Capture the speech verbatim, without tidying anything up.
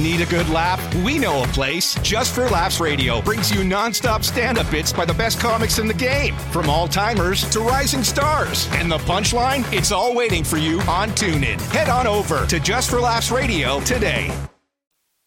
Need a good laugh? We know a place. Just for Laughs Radio brings you nonstop stand-up bits by the best comics in the game, from all-timers to rising stars. And the punchline? It's all waiting for you on TuneIn. Head on over to Just for Laughs Radio today.